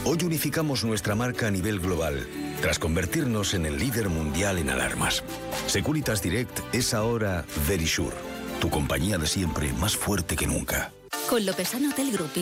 Hoy unificamos nuestra marca a nivel global, tras convertirnos en el líder mundial en alarmas. Securitas Direct es ahora Verisure, tu compañía de siempre más fuerte que nunca. Con Lopesano Hotel Group